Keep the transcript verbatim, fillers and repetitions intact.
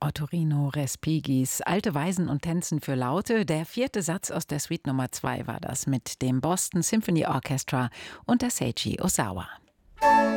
Ottorino Respigis Alte Weisen und Tänzen für Laute. Der vierte Satz aus der Suite Nummer zwei war das mit dem Boston Symphony Orchestra unter Seiji Ozawa.